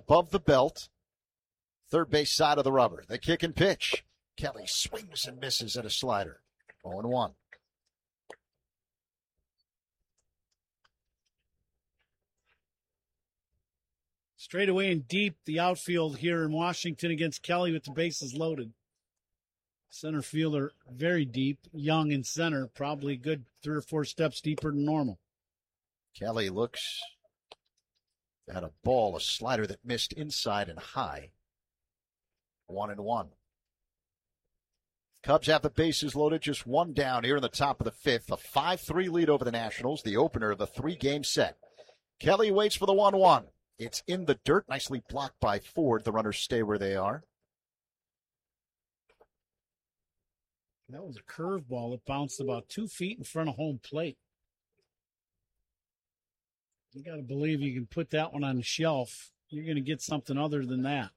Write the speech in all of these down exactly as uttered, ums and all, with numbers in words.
above the belt. Third base side of the rubber. The kick and pitch. Kelly swings and misses at a slider. oh and one. Straight away and deep, the outfield here in Washington against Kelly with the bases loaded. Center fielder very deep, young in center, probably good three or four steps deeper than normal. Kelly looks at a ball, a slider that missed inside and high. One and one. Cubs have the bases loaded, just one down here in the top of the fifth. A five three lead over the Nationals, the opener of the three-game set. Kelly waits for the one one. It's in the dirt, nicely blocked by Ford. The runners stay where they are. That was a curveball that bounced about two feet in front of home plate. You got to believe you can put that one on the shelf. You're going to get something other than that.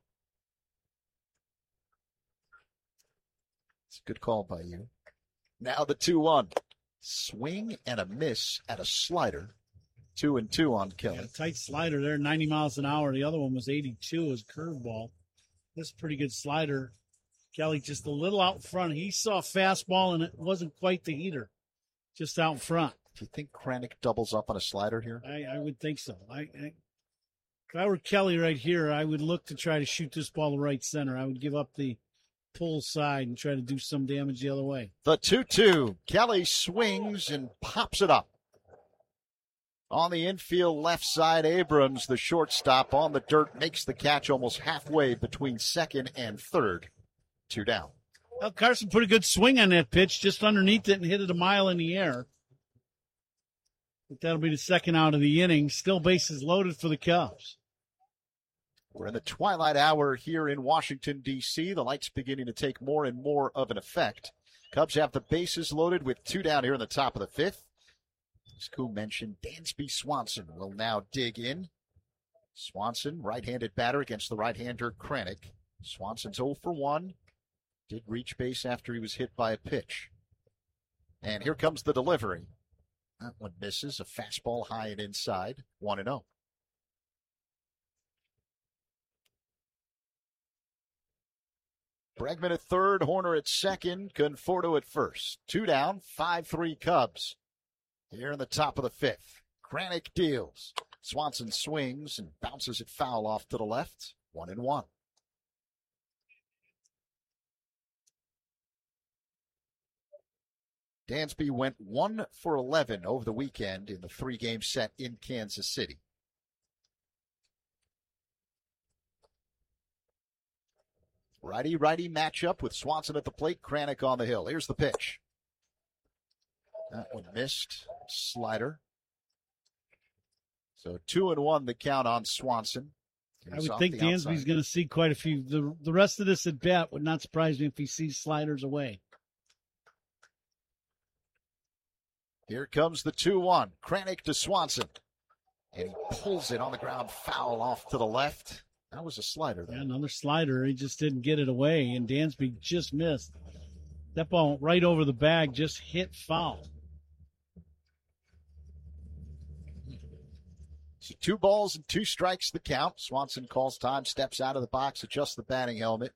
It's a good call by you. Now the two one. Swing and a miss at a slider. Two and two on Kelly. Yeah, tight slider there, ninety miles an hour. The other one was eighty-two as curveball. This is a pretty good slider. Kelly just a little out front. He saw fastball, and it wasn't quite the heater. Just out in front. Do you think Kranick doubles up on a slider here? I, I would think so. I, I, if I were Kelly right here, I would look to try to shoot this ball to right center. I would give up the pull side and try to do some damage the other way. The two two. Kelly swings and pops it up. On the infield left side, Abrams, the shortstop, on the dirt, makes the catch almost halfway between second and third. Two down. Well, Carson put a good swing on that pitch, just underneath it and hit it a mile in the air. But that'll be the second out of the inning. Still bases loaded for the Cubs. We're in the twilight hour here in Washington, D C The lights beginning to take more and more of an effect. Cubs have the bases loaded with two down here in the top of the fifth. As Koo mentioned, Dansby Swanson will now dig in. Swanson, right-handed batter against the right-hander Kranick. Swanson's oh for one. Did reach base after he was hit by a pitch. And here comes the delivery. That one misses. A fastball high and inside. one and oh. Bregman at third, Horner at second, Conforto at first. Two down, five three Cubs. Here in the top of the fifth. Kranick deals. Swanson swings and bounces it foul off to the left. One and one. Dansby went one for eleven over the weekend in the three-game set in Kansas City. Righty-righty matchup with Swanson at the plate, Kranick on the hill. Here's the pitch. That one missed. Slider. So two and one the count on Swanson. I would think Dansby's going to see quite a few. The, the rest of this at bat would not surprise me if he sees sliders away. Here comes the two one. Kranick to Swanson. And he pulls it on the ground, foul off to the left. That was a slider, though. Yeah, another slider. He just didn't get it away, and Dansby just missed. That ball right over the bag, just hit foul. So two balls and two strikes the count. Swanson calls time, steps out of the box, adjusts the batting helmet.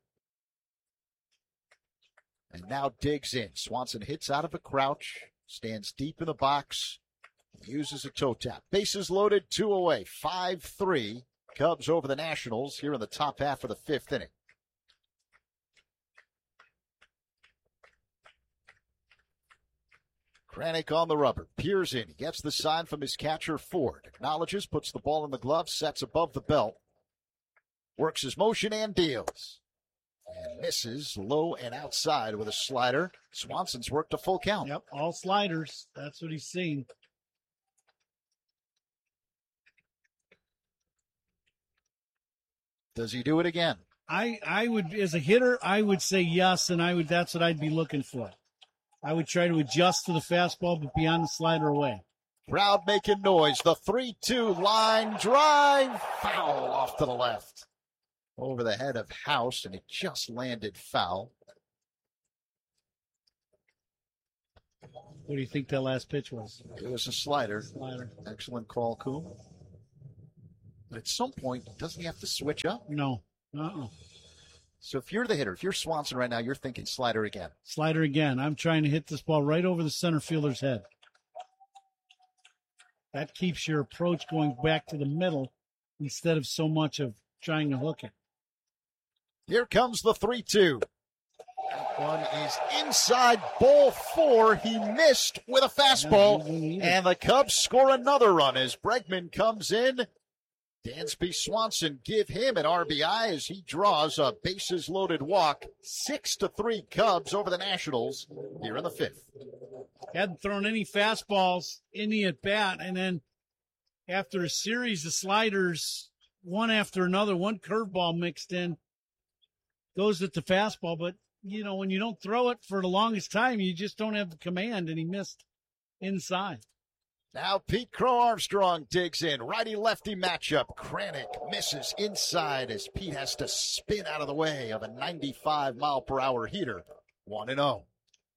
And now digs in. Swanson hits out of a crouch, stands deep in the box, uses a toe tap. Bases loaded, two away, five three. Cubs over the Nationals here in the top half of the fifth inning. Kranick on the rubber, peers in, he gets the sign from his catcher Ford, acknowledges, puts the ball in the glove, sets above the belt, works his motion and deals. And misses low and outside with a slider. Swanson's worked a full count. Yep, all sliders. That's what he's seen. Does he do it again? I, I would, as a hitter, I would say yes, and I would. That's what I'd be looking for. I would try to adjust to the fastball, but beyond the slider away. Crowd making noise. The three two line drive. Foul off to the left. Over the head of House, and it just landed foul. What do you think that last pitch was? It was a slider. Slider. Excellent call, Koo. But at some point, doesn't he have to switch up? No. Uh-uh. So if you're the hitter, if you're Swanson right now, you're thinking slider again. Slider again. I'm trying to hit this ball right over the center fielder's head. That keeps your approach going back to the middle instead of so much of trying to hook it. Here comes the three two. That one is inside, ball four. He missed with a fastball, and the Cubs score another run as Bregman comes in. Dansby Swanson give him an R B I as he draws a bases-loaded walk. Six to three Cubs over the Nationals here in the fifth. Hadn't thrown any fastballs in the at-bat, and then after a series of sliders, one after another, one curveball mixed in, goes at the fastball. But, you know, when you don't throw it for the longest time, you just don't have the command, and he missed inside. Now Pete Crow-Armstrong digs in. Righty-lefty matchup. Kranick misses inside as Pete has to spin out of the way of a ninety-five mile per hour heater. one and oh.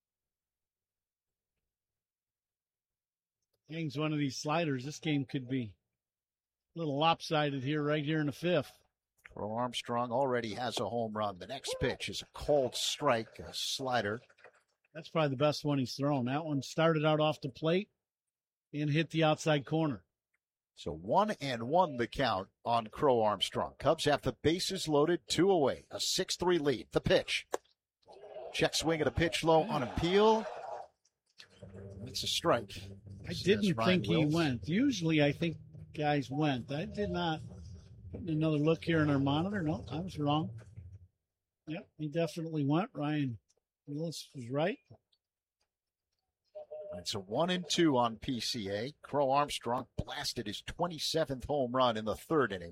Hangs one of these sliders. This game could be a little lopsided here, right here in the fifth. Crow-Armstrong already has a home run. The next pitch is a called strike, a slider. That's probably the best one he's thrown. That one started out off the plate and hit the outside corner. So one and one the count on Crow-Armstrong. Cubs have the bases loaded, two away. A six three lead. The pitch. Check swing at a pitch low on appeal. It's a strike. I didn't think he went. Usually I think guys went. I did not. Another look here in our monitor. No, I was wrong. Yep, he definitely went. Ryan Willis was right. It's a one and two on P C A. Crow-Armstrong blasted his twenty-seventh home run in the third inning.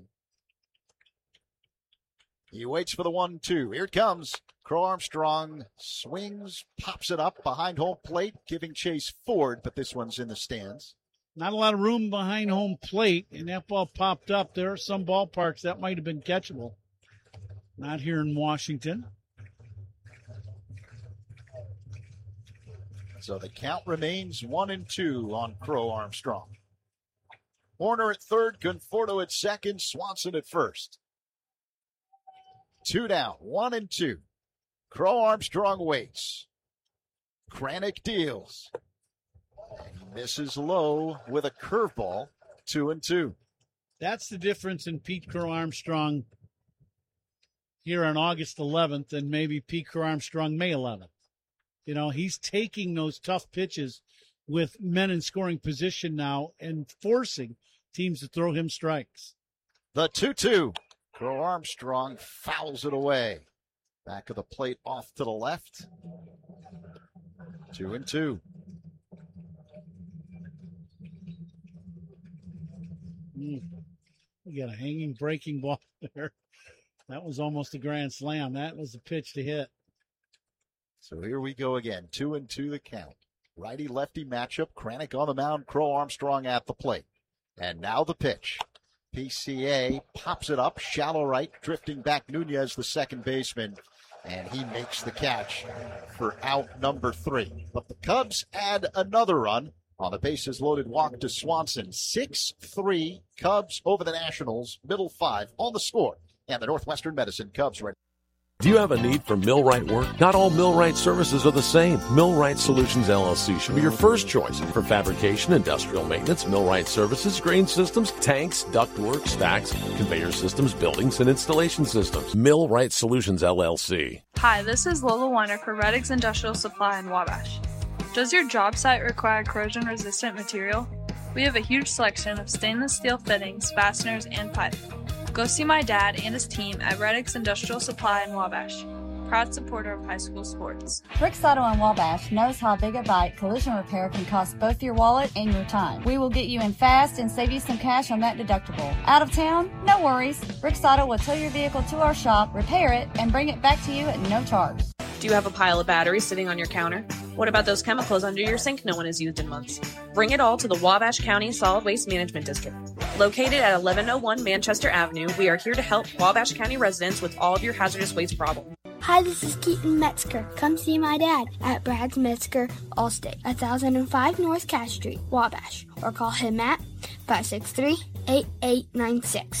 He waits for the one two. Here it comes. Crow-Armstrong swings, pops it up behind home plate, giving chase forward, but this one's in the stands. Not a lot of room behind home plate, and that ball popped up. There are some ballparks that might have been catchable. Not here in Washington. So the count remains one and two on Crow-Armstrong. Horner at third, Conforto at second, Swanson at first. Two down, one and two. Crow-Armstrong waits. Kranick deals. And he misses low with a curveball, two and two. That's the difference in Pete Crow-Armstrong here on August eleventh and maybe Pete Crow-Armstrong May eleventh. You know, he's taking those tough pitches with men in scoring position now and forcing teams to throw him strikes. The two two. Crow-Armstrong fouls it away. Back of the plate off to the left. Two and two. Mm. We got a hanging breaking ball there. That was almost a grand slam. That was a pitch to hit. So here we go again. Two and two the count. Righty-lefty matchup. Kranick on the mound. Crow-Armstrong at the plate. And now the pitch. P C A pops it up. Shallow right. Drifting back Nunez, the second baseman. And he makes the catch for out number three. But the Cubs add another run on the bases loaded walk to Swanson. six three Cubs over the Nationals. Middle five on the score. And the Northwestern Medicine Cubs ready. Do you have a need for millwright work? Not all millwright services are the same. Millwright Solutions L L C should be your first choice for fabrication, industrial maintenance, millwright services, grain systems, tanks, ductwork, stacks, conveyor systems, buildings, and installation systems. Millwright Solutions L L C. Hi, this is Lola Weiner for Reddix Industrial Supply in Wabash. Does your job site require corrosion-resistant material? We have a huge selection of stainless steel fittings, fasteners, and pipe. Go see my dad and his team at Reddix Industrial Supply in Wabash. Proud supporter of high school sports. Rick's Auto in Wabash knows how big a bite collision repair can cost both your wallet and your time. We will get you in fast and save you some cash on that deductible. Out of town? No worries. Rick's Auto will tow your vehicle to our shop, repair it, and bring it back to you at no charge. Do you have a pile of batteries sitting on your counter? What about those chemicals under your sink no one has used in months? Bring it all to the Wabash County Solid Waste Management District. Located at eleven oh one Manchester Avenue, we are here to help Wabash County residents with all of your hazardous waste problems. Hi, this is Keaton Metzger. Come see my dad at Brad's Metzger Allstate, one thousand five North Cass Street, Wabash, or call him at five six three, eight eight nine six.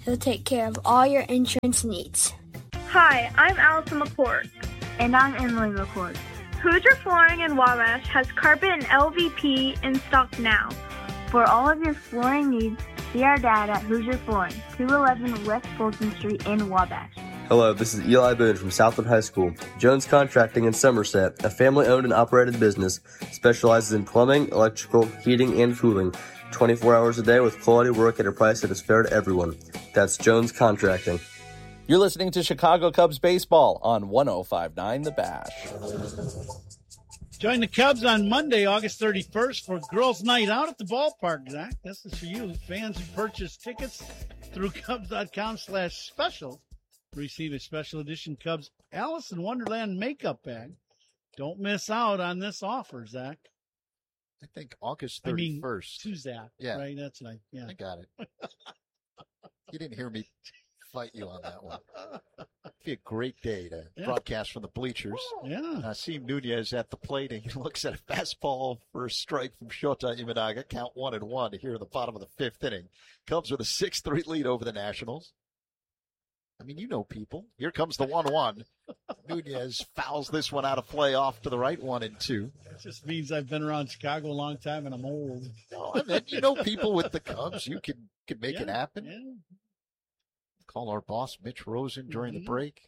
He'll take care of all your insurance needs. Hi, I'm Allison McCord. And I'm Emily McCord. Hoosier Flooring in Wabash has carpet and L V P in stock now. For all of your flooring needs, see our dad at Hoosier Flooring, two eleven West Fulton Street in Wabash. Hello, this is Eli Boone from Southwood High School. Jones Contracting in Somerset, a family-owned and operated business, specializes in plumbing, electrical, heating, and cooling, twenty-four hours a day with quality work at a price that is fair to everyone. That's Jones Contracting. You're listening to Chicago Cubs baseball on one oh five point nine The Bash. Join the Cubs on Monday, August thirty-first for Girls' Night Out at the ballpark, Zach. This is for you. Fans who purchase tickets through Cubs.com slash special receive a special edition Cubs Alice in Wonderland makeup bag. Don't miss out on this offer, Zach. I think August thirty-first. I mean, Tuesday. Yeah. Right, that's right. Yeah. I got it. You didn't hear me fight you on that one. It'd be a great day to yeah. broadcast from the bleachers. Yeah. Uh, Asim Nunez at the plate, and he looks at a fastball for a strike from Shota Imanaga. Count one and one here in the bottom of the fifth inning. Cubs with a six three lead over the Nationals. I mean, you know people. Here comes the one one. Nunez fouls this one out of play off to the right, one and two. It just means I've been around Chicago a long time and I'm old. No, I mean, you know people with the Cubs. You can, can make yeah, it happen. Yeah. Call our boss, Mitch Rosen, during mm-hmm. the break.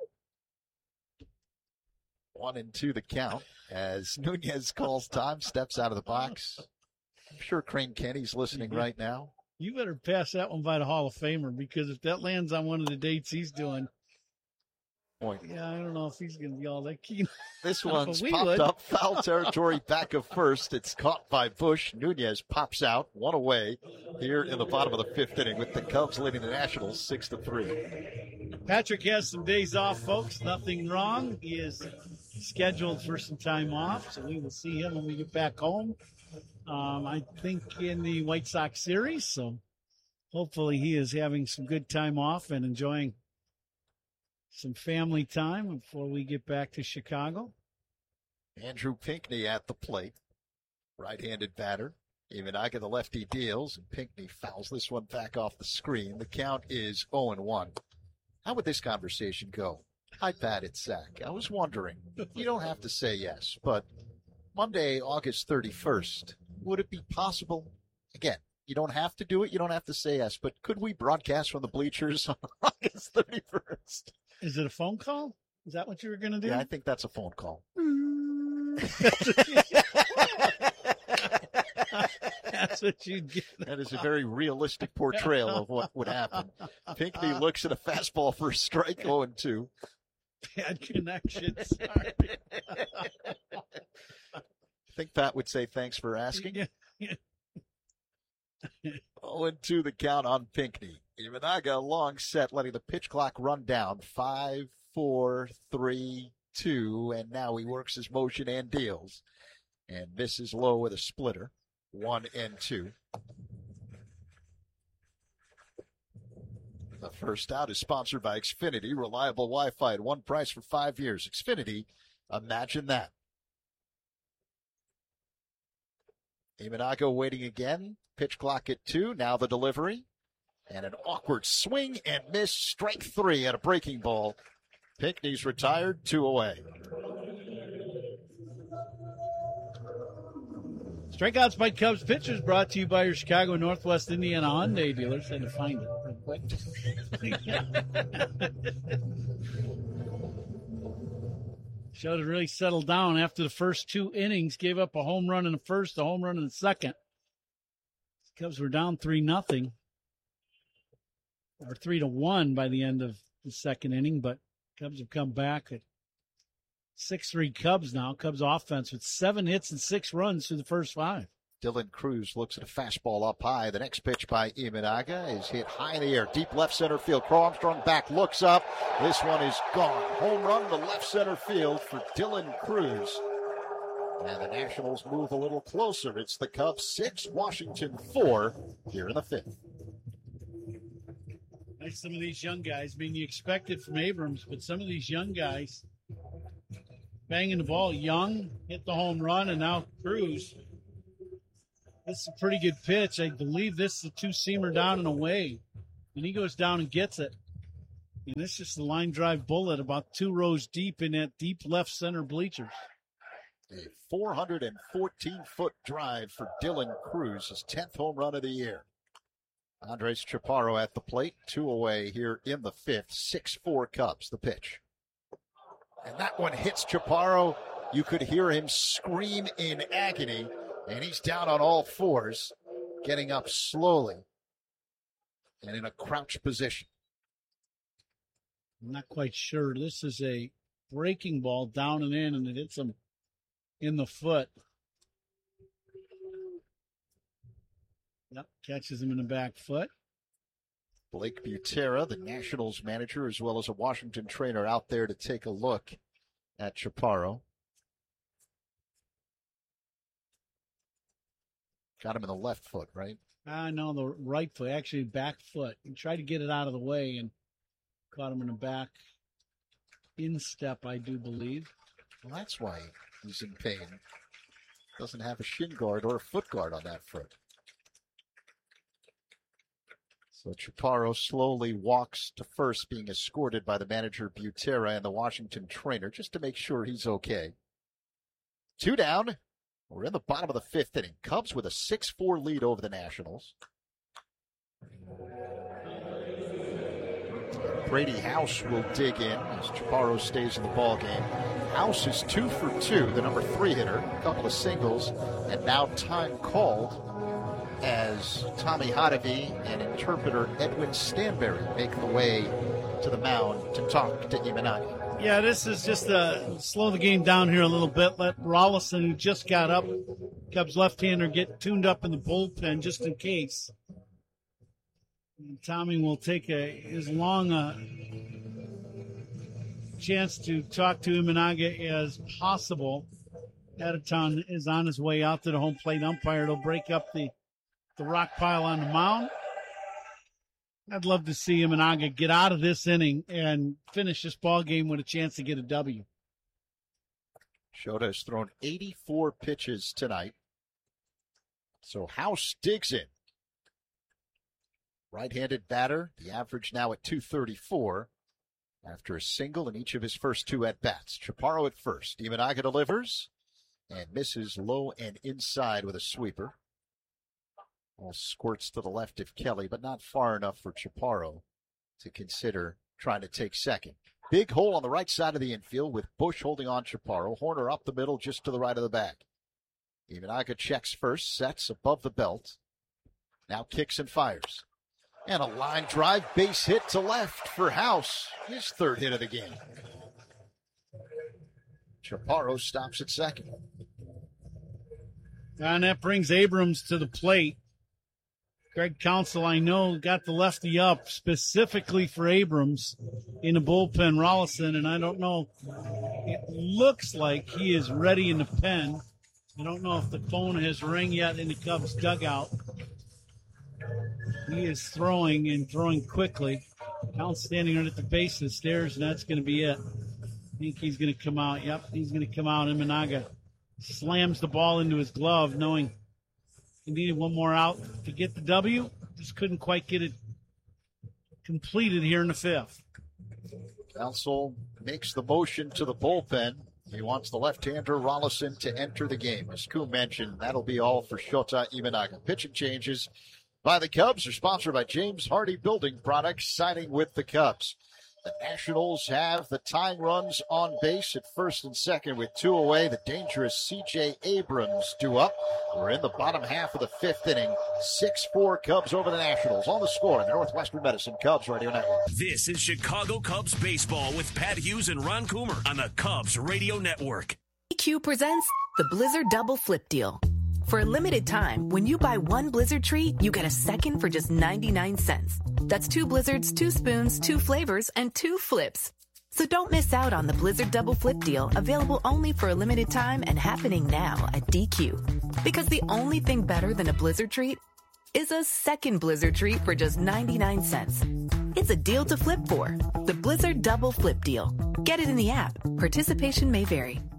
One and two the count as Nunez calls time, steps out of the box. I'm sure Crane Kenny's listening mm-hmm. right now. You better pass that one by the Hall of Famer, because if that lands on one of the dates he's doing, point. Yeah, I don't know if he's going to be all that keen. This one's we popped would. up, foul territory, back of first. It's caught by Bush. Nunez pops out, one away here in the bottom of the fifth inning with the Cubs leading the Nationals six to three. Patrick has some days off, folks. Nothing wrong. He is scheduled for some time off, so we will see him when we get back home. Um, I think in the White Sox series, so hopefully he is having some good time off and enjoying some family time before we get back to Chicago. Andrew Pinckney at the plate, right-handed batter. Imanaga, the lefty, deals, and Pinckney fouls this one back off the screen. The count is oh and one. How would this conversation go? I batted Zach. I was wondering. You don't have to say yes, but Monday, August thirty-first, would it be possible? Again, you don't have to do it. You don't have to say yes, but could we broadcast from the bleachers on August thirty-first? Is it a phone call? Is that what you were going to do? Yeah, I think that's a phone call. That's what you get. That is a very realistic portrayal of what would happen. Pinckney looks at a fastball for a strike, oh and two. Bad connection. Sorry. I think Pat would say thanks for asking. Yeah. Yeah. oh and two the count on Pinckney. Imanaga, long set, letting the pitch clock run down. Five, four, three, two, and now he works his motion and deals. And misses low with a splitter. One and two. The first out is sponsored by Xfinity. Reliable Wi-Fi at one price for five years. Xfinity, imagine that. Imanaga waiting again. Pitch clock at two. Now the delivery. And an awkward swing and miss. Strike three at a breaking ball. Pinckney's retired, two away. Strikeouts by Cubs pitchers brought to you by your Chicago Northwest Indiana Hyundai dealers. Had to find it real quick. Showed it really settled down after the first two innings. Gave up a home run in the first, a home run in the second. Cubs were down three nothing, or three to one by the end of the second inning. But Cubs have come back at six three Cubs now. Cubs offense with seven hits and six runs through the first five. Dylan Cruz looks at a fastball up high. The next pitch by Imanaga is hit high in the air. Deep left center field. Crow Armstrong back, looks up. This one is gone. Home run to left center field for Dylan Cruz. And the Nationals move a little closer. It's the Cubs six, Washington four here in the fifth. Nice, some of these young guys. I mean, you expect it from Abrams, but some of these young guys banging the ball. Young hit the home run, and now Cruz. This is a pretty good pitch. I believe this is a two-seamer down and away. And he goes down and gets it. And it's just a line drive bullet about two rows deep in that deep left center bleachers. A four hundred fourteen foot drive for Dylan Cruz, his tenth home run of the year. Andres Chaparro at the plate, two away here in the fifth. six four Cubs, the pitch. And that one hits Chaparro. You could hear him scream in agony, and he's down on all fours, getting up slowly and in a crouch position. I'm not quite sure. This is a breaking ball down and in, and it hits him in the foot. Yep, catches him in the back foot. Blake Butera, the Nationals manager, as well as a Washington trainer, out there to take a look at Chaparro. Got him in the left foot, right? Ah, no, the right foot, actually back foot. He tried to get it out of the way and caught him in the back instep, I do believe. Well, that's why he's in pain. Doesn't have a shin guard or a foot guard on that foot. So Chaparro slowly walks to first, being escorted by the manager Butera and the Washington trainer, just to make sure he's okay. Two down. We're in the bottom of the fifth inning. Cubs with a six four lead over the Nationals. Brady House will dig in as Chaparro stays in the ball game. House is two for two, the number three hitter, a couple of singles, and now time called as Tommy Hotovy and interpreter Edwin Stanberry make the way to the mound to talk to Imanagi. Yeah, this is just to slow the game down here a little bit. Let Rollison, who just got up, Cubs left-hander, get tuned up in the bullpen just in case. And Tommy will take a as long a chance to talk to Imanaga as possible. Adetown is on his way out to the home plate umpire. It'll break up the, the rock pile on the mound. I'd love to see Imanaga get out of this inning and finish this ball game with a chance to get a W. Shota has thrown eighty-four pitches tonight. So House digs in. Right-handed batter, the average now at two thirty-four after a single in each of his first two at-bats. Chaparro at first. Imanaga delivers and misses low and inside with a sweeper. All squirts to the left of Kelly, but not far enough for Chaparro to consider trying to take second. Big hole on the right side of the infield with Bush holding on Chaparro. Horner up the middle just to the right of the bag. Imanaga checks first, sets above the belt. Now kicks and fires. And a line drive base hit to left for House, his third hit of the game. Chaparro stops at second. And that brings Abrams to the plate. Greg Counsell, I know, got the lefty up specifically for Abrams in the bullpen, Rollison, and I don't know. It looks like he is ready in the pen. I don't know if the phone has rang yet in the Cubs dugout. He is throwing and throwing quickly. Count standing right at the base of the stairs, and that's going to be it. I think he's going to come out. Yep, he's going to come out. Imanaga slams the ball into his glove, knowing he needed one more out to get the W. Just couldn't quite get it completed here in the fifth. Counsell makes the motion to the bullpen. He wants the left-hander Rollison to enter the game. As Kuhn mentioned, that'll be all for Shota Imanaga. Pitching changes by the Cubs are sponsored by James Hardy Building Products, siding with the Cubs. The Nationals have the tying runs on base at first and second with two away. The dangerous C J Abrams due up. We're in the bottom half of the fifth inning. six four Cubs over the Nationals. On the score in the Northwestern Medicine Cubs Radio Network. This is Chicago Cubs baseball with Pat Hughes and Ron Coomer on the Cubs Radio Network. D Q presents the Blizzard Double Flip Deal. For a limited time, when you buy one Blizzard treat, you get a second for just ninety-nine cents. That's two Blizzards, two spoons, two flavors, and two flips. So don't miss out on the Blizzard Double Flip Deal, available only for a limited time and happening now at D Q. Because the only thing better than a Blizzard treat is a second Blizzard treat for just ninety-nine cents. It's a deal to flip for. The Blizzard Double Flip Deal. Get it in the app. Participation may vary.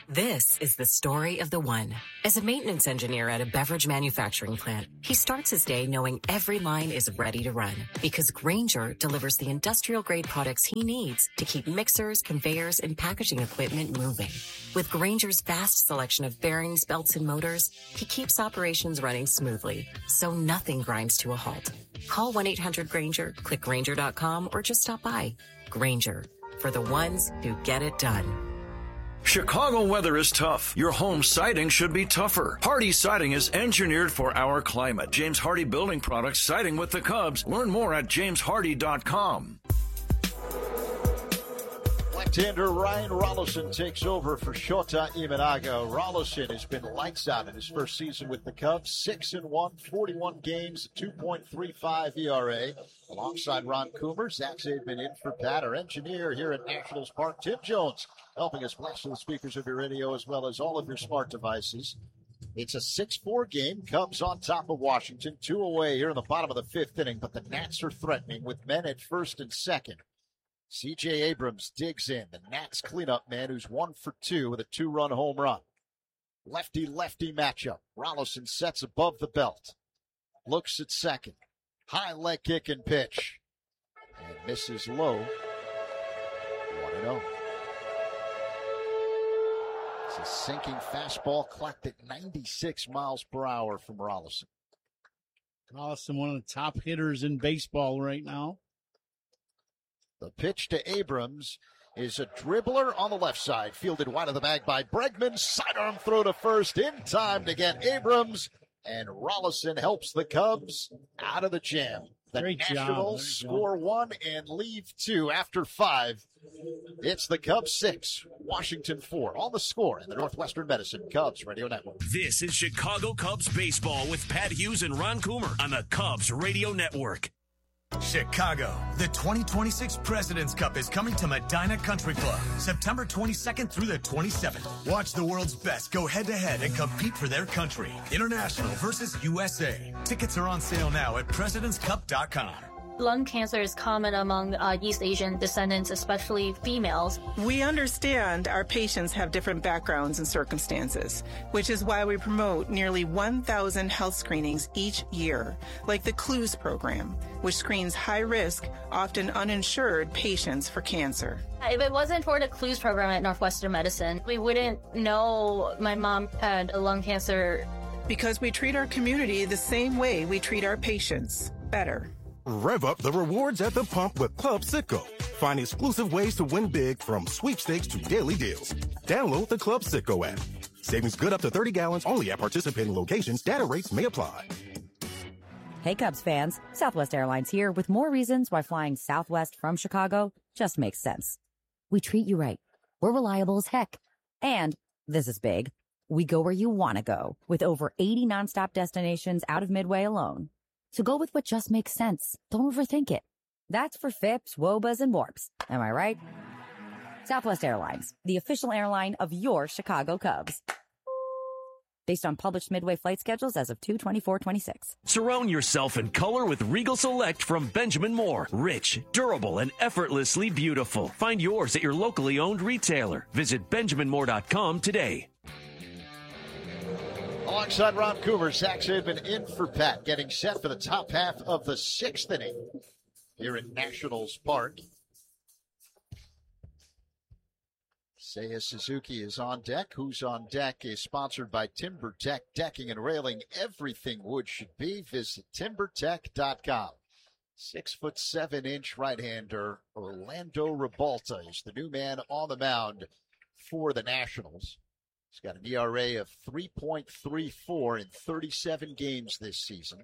This is the story of the one. As a maintenance engineer at a beverage manufacturing plant, he starts his day knowing every line is ready to run because Grainger delivers the industrial-grade products he needs to keep mixers, conveyors, and packaging equipment moving. With Grainger's vast selection of bearings, belts, and motors, he keeps operations running smoothly, so nothing grinds to a halt. Call one eight hundred Grainger, click Grainger dot com, or just stop by. Grainger, for the ones who get it done. Chicago weather is tough. Your home siding should be tougher. Hardy Siding is engineered for our climate. James Hardy Building Products, siding with the Cubs. Learn more at james hardy dot com. Left-hander Ryan Rollison takes over for Shota Imanaga. Rollison has been lights out in his first season with the Cubs. six and one, forty-one games, two point three five E R A. Alongside Ron Coomer, Zach Zaidman in for Pat, our engineer here at Nationals Park. Tim Jones helping us blast to the speakers of your radio as well as all of your smart devices. It's a six four game. Cubs on top of Washington. Two away here in the bottom of the fifth inning, but the Nats are threatening with men at first and second. C J Abrams digs in, the Nats cleanup man who's one for two with a two-run home run. Lefty-lefty matchup. Rollison sets above the belt. Looks at second. High leg kick and pitch. And misses low. one and oh. It's a sinking fastball clocked at ninety-six miles per hour from Rollison. Rollison, one of the top hitters in baseball right now. The pitch to Abrams is a dribbler on the left side, fielded wide of the bag by Bregman. Sidearm throw to first in time to get Abrams, and Rollison helps the Cubs out of the jam. The Great Nationals job. score one and leave two after five. It's the Cubs six, Washington four. On the score in the Northwestern Medicine Cubs Radio Network. This is Chicago Cubs baseball with Pat Hughes and Ron Coomer on the Cubs Radio Network. Chicago, the twenty twenty-six President's Cup is coming to Medina Country Club, September twenty-second through the twenty-seventh. Watch the world's best go head-to-head and compete for their country. International versus U S A. Tickets are on sale now at presidents cup dot com. Lung cancer is common among uh, East Asian descendants, especially females. We understand our patients have different backgrounds and circumstances, which is why we promote nearly one thousand health screenings each year, like the CLUES program, which screens high-risk, often uninsured patients for cancer. If it wasn't for the CLUES program at Northwestern Medicine, we wouldn't know my mom had lung cancer. Because we treat our community the same way we treat our patients, better. Rev up the rewards at the pump with Club Citgo. Find exclusive ways to win big from sweepstakes to daily deals. Download the Club Citgo app. Savings good up to thirty gallons only at participating locations. Data rates may apply. Hey Cubs fans, Southwest Airlines here with more reasons why flying Southwest from Chicago just makes sense. We treat you right. We're reliable as heck. And, this is big, we go where you want to go with over eighty nonstop destinations out of Midway alone. So go with what just makes sense. Don't overthink it. That's for F I Ps, W O B As, and WARPs. Am I right? Southwest Airlines, the official airline of your Chicago Cubs. Based on published Midway flight schedules as of two twenty-four twenty-six. Surround yourself in color with Regal Select from Benjamin Moore. Rich, durable, and effortlessly beautiful. Find yours at your locally owned retailer. Visit benjamin moore dot com today. Alongside Ron Coomer, Zach Zaidman in for Pat, getting set for the top half of the sixth inning here at Nationals Park. Seiya Suzuki is on deck. Who's on Deck is sponsored by Timber Tech Decking and Railing. Everything wood should be. Visit timber tech dot com. Six foot seven inch right-hander Orlando Ribalta is the new man on the mound for the Nationals. He's got an E R A of three point three four in thirty-seven games this season.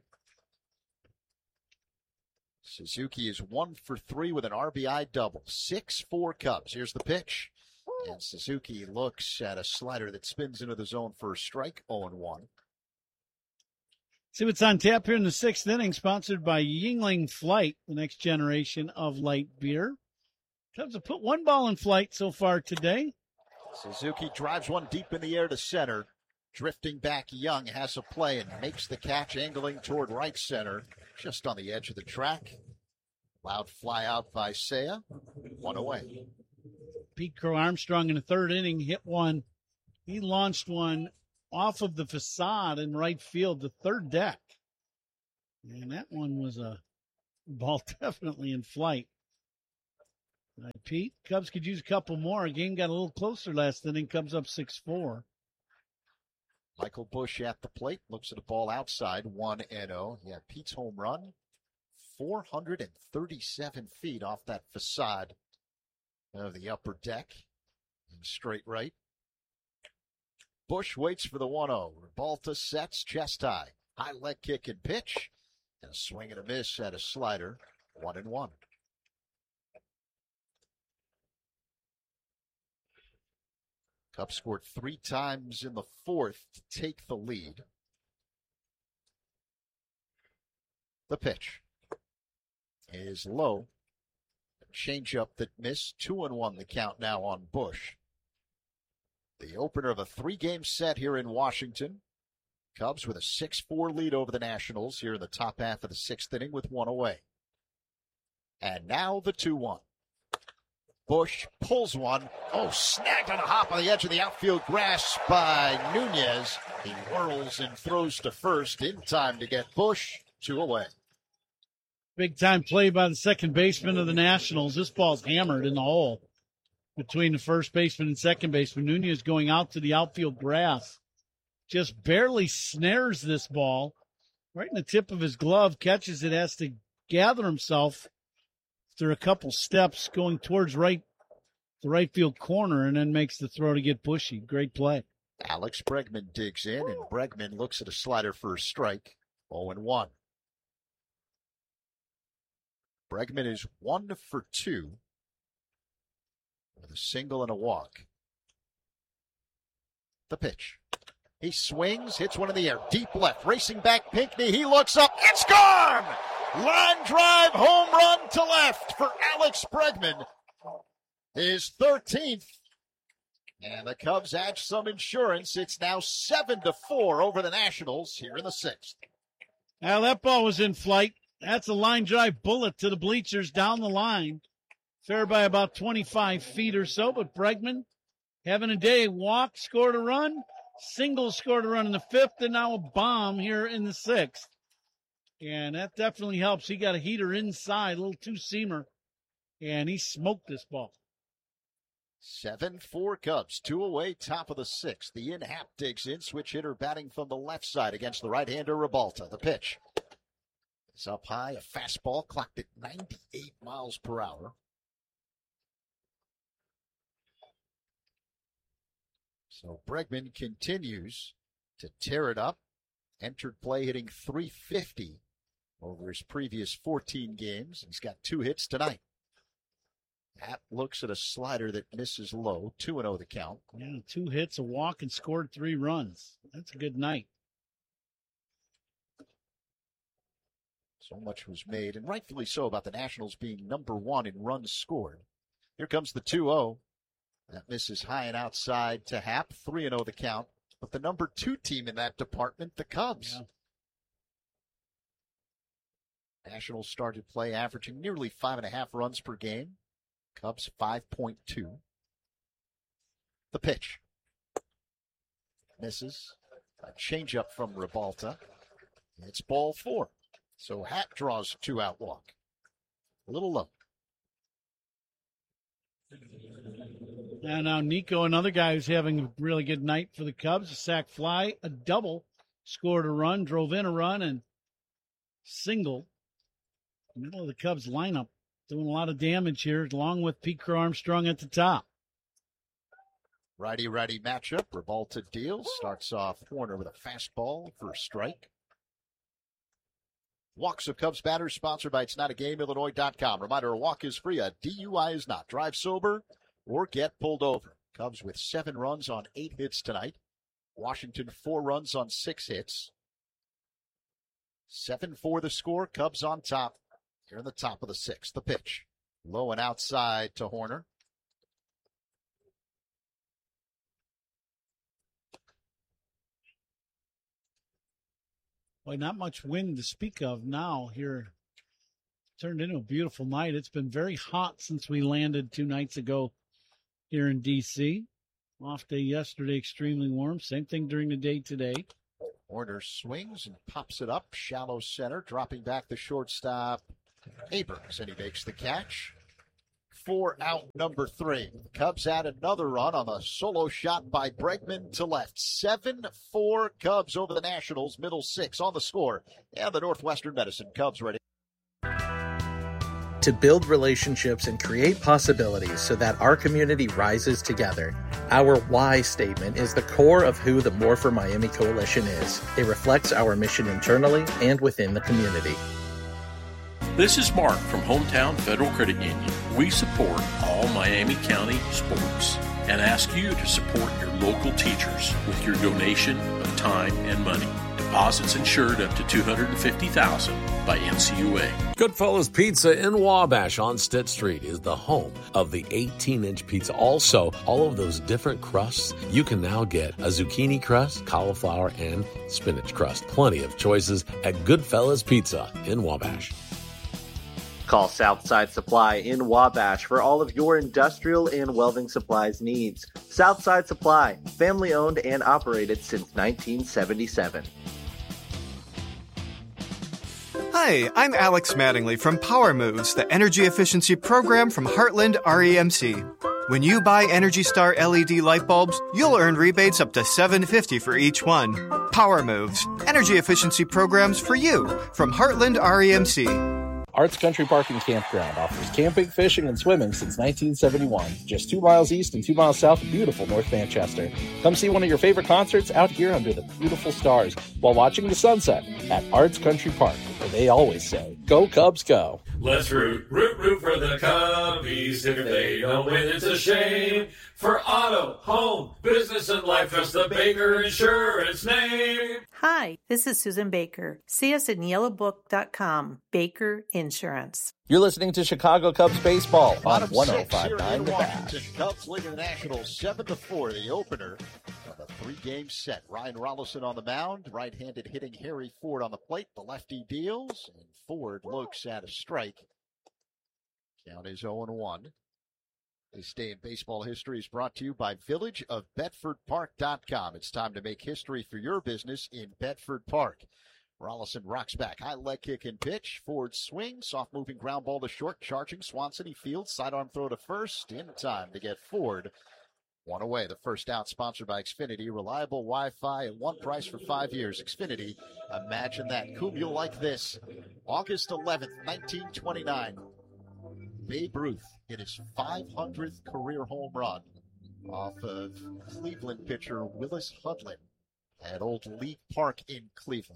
Suzuki is one for three with an R B I double. six four Cubs. Here's the pitch. And Suzuki looks at a slider that spins into the zone for a strike. oh and one. See what's on tap here in the sixth inning, sponsored by Yingling Flight, the next generation of light beer. Cubs have put one ball in flight so far today. Suzuki drives one deep in the air to center. Drifting back, Young has a play and makes the catch, angling toward right center, just on the edge of the track. Loud fly out by Seiya. One away. Pete Crow Armstrong in the third inning hit one He launched one off of the facade in right field, the third deck. And that one was a ball definitely in flight. All right, Pete, Cubs could use a couple more. A game got a little closer last inning. Cubs up six four. Michael Busch at the plate, looks at a ball outside, one and oh. Yeah, Pete's home run, four hundred thirty-seven feet off that facade of the upper deck. In straight right. Busch waits for the one oh. Rebalta sets, chest high. High leg kick and pitch. And a swing and a miss at a slider. One and one. Cubs scored three times in the fourth to take the lead. The pitch is low. A changeup that missed. Two and one the count now on Busch. The opener of a three-game set here in Washington. Cubs with a six four lead over the Nationals here in the top half of the sixth inning with one away. And now the two one. Busch pulls one. Oh, snagged on a hop on the edge of the outfield grass by Nunez. He whirls and throws to first in time to get Busch two away. Big time play by the second baseman of the Nationals. This ball's hammered in the hole between the first baseman and second baseman. Nunez going out to the outfield grass. Just barely snares this ball right in the tip of his glove, catches it, has to gather himself after a couple steps going towards right, the right field corner, and then makes the throw to get Bushy. Great play. Alex Bregman digs in, and Bregman looks at a slider for a strike. oh and one. Bregman is one for two with a single and a walk. The pitch. He swings, hits one in the air, deep left, racing back Pinckney. He looks up, it's gone! Line drive, home run to left for Alex Bregman. His thirteenth. And the Cubs add some insurance. It's now seven to four over the Nationals here in the sixth. Now that ball was in flight. That's a line drive bullet to the bleachers down the line. Fair by about twenty-five feet or so, but Bregman having a day. Walk, scored a run. Single scored a run in the fifth, and now a bomb here in the sixth. And that definitely helps. He got a heater inside, a little two-seamer, and he smoked this ball. seven four Cubs, two away, top of the sixth. The in-hap digs in, switch hitter batting from the left side against the right-hander Rebalta. The pitch is up high, a fastball clocked at ninety-eight miles per hour. So Bregman continues to tear it up. Entered play hitting three fifty over his previous fourteen games. He's got two hits tonight. Happ looks at a slider that misses low. two and oh the count. Yeah, two hits, a walk, and scored three runs. That's a good night. So much was made, and rightfully so, about the Nationals being number one in runs scored. Here comes the two oh. That misses high and outside to Happ. three and oh the count. But the number two team in that department, the Cubs. Yeah. Nationals started play averaging nearly five and a half runs per game. Cubs five point two. The pitch. Misses. A changeup from Rebalta. It's ball four. So Happ draws a two-out walk. A little low. And now Nico, another guy who's having a really good night for the Cubs. A sac fly, a double, scored a run, drove in a run, and single. Middle of the Cubs lineup doing a lot of damage here, along with Pete Crow Armstrong at the top. Righty-righty matchup. Rebalta deals. Starts off Warner with a fastball for a strike. Walks of Cubs batters sponsored by It's Not a Game, Illinois dot com. Reminder, a walk is free, a D U I is not. Drive sober or get pulled over. Cubs with seven runs on eight hits tonight. Washington four runs on six hits. seven four the score. Cubs on top. Here in the top of the sixth. The pitch. Low and outside to Horner. Boy, not much wind to speak of now here. Turned into a beautiful night. It's been very hot since we landed two nights ago here in D C. Off day yesterday, extremely warm. Same thing during the day today. Warner swings and pops it up. Shallow center, dropping back the shortstop, Abrams, and he makes the catch. Four out, number three. Cubs add another run on a solo shot by Bregman to left. seven four Cubs over the Nationals. Middle six on the score. And the Northwestern Medicine Cubs ready. To build relationships and create possibilities so that our community rises together. Our why statement is the core of who the More for Miami Coalition is. It reflects our mission internally and within the community. This is Mark from Hometown Federal Credit Union. We support all Miami County sports and ask you to support your local teachers with your donation of time and money. Deposits insured up to two hundred fifty thousand dollars by N C U A. Goodfellas Pizza in Wabash on Stitt Street is the home of the eighteen-inch pizza. Also, all of those different crusts, you can now get a zucchini crust, cauliflower, and spinach crust. Plenty of choices at Goodfellas Pizza in Wabash. Call Southside Supply in Wabash for all of your industrial and welding supplies needs. Southside Supply, family owned and operated since nineteen seventy-seven. Hi, I'm Alex Mattingly from Power Moves, the energy efficiency program from Heartland R E M C. When you buy Energy Star L E D light bulbs, you'll earn rebates up to seven hundred fifty dollars for each one. Power Moves, energy efficiency programs for you from Heartland R E M C. Arts Country Park and Campground offers camping, fishing, and swimming since nineteen seventy-one. Just two miles east and two miles south of beautiful North Manchester. Come see one of your favorite concerts out here under the beautiful stars while watching the sunset at Arts Country Park, where they always say, "Go Cubs, go." Let's root, root, root for the Cubbies. If they don't win, it's a shame. For auto, home, business, and life, trust the Baker Insurance name. Hi, this is Susan Baker. See us at yellow book dot com. Baker Insurance. You're listening to Chicago Cubs baseball on Bottom one oh six five here point nine in The Washington. Bash. Cubs leading the Nationals seven to four, the opener of a three-game set. Ryan Rollison on the mound, right-handed hitting Harry Ford on the plate. The lefty deals, and Ford looks at a strike. Count is oh and one. This day in baseball history is brought to you by Village of Bedford Park dot com. It's time to make history for your business in Bedford Park. Rollison rocks back. High leg kick and pitch. Ford swings. Soft moving ground ball to short. Charging Swanson. He fields. Sidearm throw to first. In time to get Ford one away. The first out sponsored by Xfinity. Reliable Wi-Fi at one price for five years. Xfinity. Imagine that. Cool, you'll like this. August eleventh, nineteen twenty-nine. Babe Ruth hit his five hundredth career home run off of Cleveland pitcher Willis Hudlin at Old League Park in Cleveland.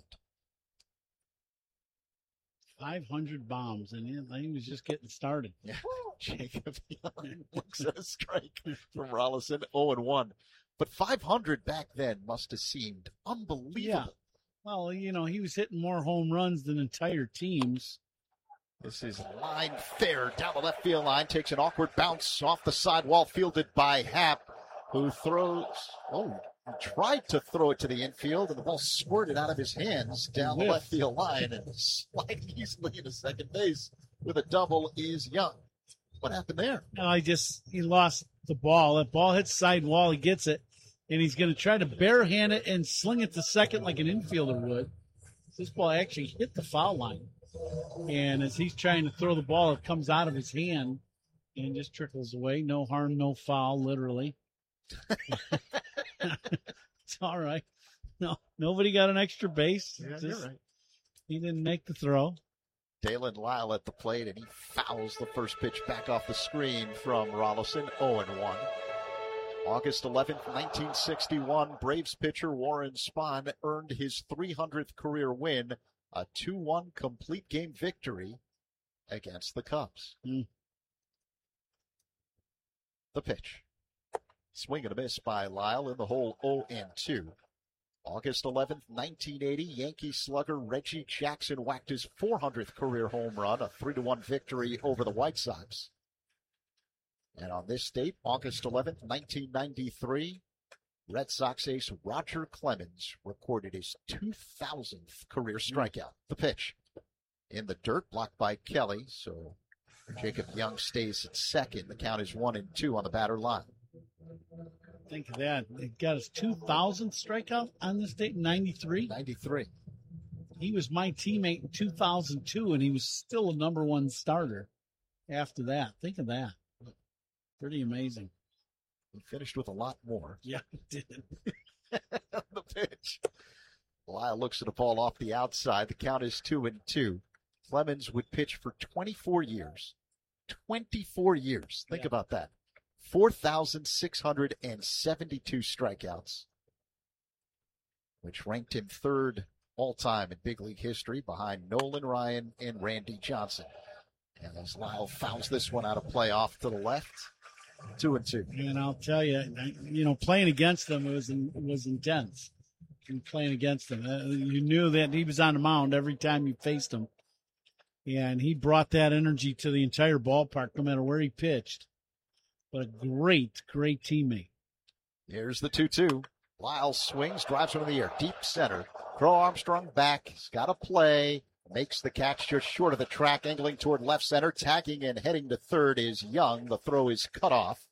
five hundred bombs, and he was just getting started. Yeah. Jacob Young looks at a strike from Rollison, oh and one. But five hundred back then must have seemed unbelievable. Yeah. Well, you know, he was hitting more home runs than entire teams. This is line fair down the left field line. Takes an awkward bounce off the sidewall, fielded by Happ, who throws, oh, tried to throw it to the infield, and the ball squirted out of his hands down the left field line, and sliding easily into second base with a double is Young. What happened there? No, I just, he lost the ball. That ball hits sidewall, he gets it, and he's going to try to barehand it and sling it to second like an infielder would. This ball actually hit the foul line. And as he's trying to throw the ball, it comes out of his hand and just trickles away. No harm, no foul, literally. It's all right. No, nobody got an extra base. Yeah, Just, you're right. He didn't make the throw. Dalen Lyle at the plate, and he fouls the first pitch back off the screen from Rollison, oh and one. August eleventh, nineteen sixty-one, Braves pitcher Warren Spahn earned his three hundredth career win, a two one complete game victory against the Cubs. Mm. The pitch. Swing and a miss by Lyle in the hole, oh and two. August eleventh, nineteen eighty, Yankee slugger Reggie Jackson whacked his four hundredth career home run, a three to one victory over the White Sox. And on this date, August eleventh, nineteen ninety-three, Red Sox ace Roger Clemens recorded his two thousandth career strikeout. The pitch. In the dirt, blocked by Kelly, so Jacob Young stays at second. The count is one and two on the batter line. Think of that. He got his two thousandth strikeout on this date in ninety-three. ninety-three. He was my teammate in two thousand two, and he was still a number one starter after that. Think of that. Pretty amazing. He finished with a lot more. Yeah, he did. The pitch. Lyle looks at the ball off the outside. The count is two and two. Clemens would pitch for twenty-four years. twenty-four years. Think Yeah. about that. four thousand six hundred seventy-two strikeouts, which ranked him third all-time in big league history behind Nolan Ryan and Randy Johnson. And as Lyle fouls this one out of play off to the left, two and two. And I'll tell you, you know, playing against them was was intense. And playing against him, uh, you knew that he was on the mound every time you faced him, and he brought that energy to the entire ballpark, no matter where he pitched. But a great, great teammate. Here's the two two. Lyle swings, drives one in the air, deep center. Crow Armstrong back. He's got a play. Makes the catch just short of the track, angling toward left center. Tagging and heading to third is Young. The throw is cut off.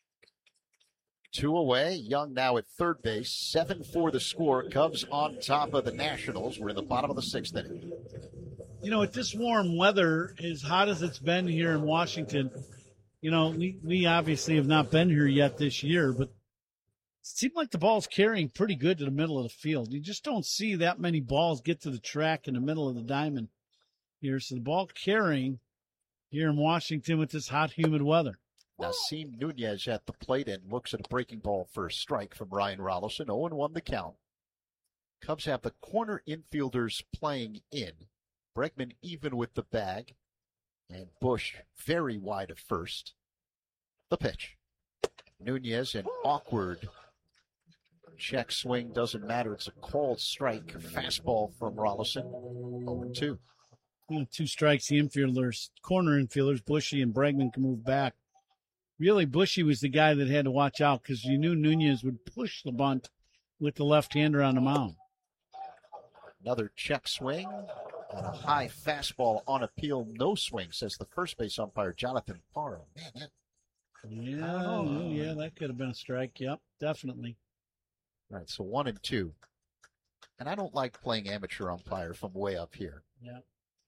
Two away. Young now at third base. seven four the score. Cubs on top of the Nationals. We're in the bottom of the sixth inning. You know, at this warm weather, as hot as it's been here in Washington, you know, we, we obviously have not been here yet this year, but it seemed like the ball's carrying pretty good to the middle of the field. You just don't see that many balls get to the track in the middle of the diamond here. So the ball carrying here in Washington with this hot, humid weather. Nasim Nunez at the plate and looks at a breaking ball for a strike from Ryan Rollison. oh and one the count. Cubs have the corner infielders playing in. Bregman even with the bag. And Bush very wide of first. The pitch. Nunez, an awkward check swing. Doesn't matter. It's a called strike. Fastball from Rollison. oh and two. You know, two strikes, the infielders, corner infielders, Bushy and Bregman can move back. Really, Bushy was the guy that had to watch out because you knew Nunez would push the bunt with the left-hander on the mound. Another check swing and a high fastball on appeal. No swing, says the first base umpire, Jonathan Parra. Man, that, Yeah, oh. yeah, that could have been a strike. Yep, definitely. All right, so one and two. And I don't like playing amateur umpire from way up here. Yeah.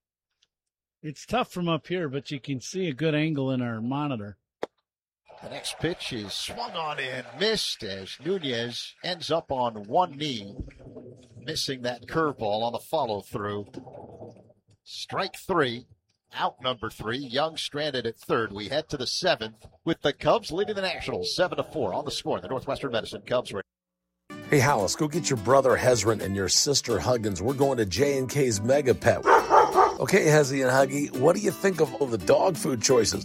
It's tough from up here, but you can see a good angle in our monitor. The next pitch is swung on and missed as Nunez ends up on one knee, missing that curveball on the follow-through. Strike three, out number three. Young stranded at third. We head to the seventh with the Cubs leading the Nationals seven to four on the score. The Northwestern Medicine Cubs ready. Hey, Hollis, go get your brother Hezron and your sister Huggins. We're going to J and K's Mega Pet. Okay, Hezzy and Huggy, what do you think of all the dog food choices?